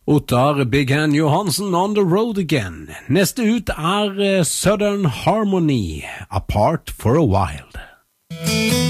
Ottar Big Hand Johansen on the road again. Neste ut Southern Harmony, Apart for a While.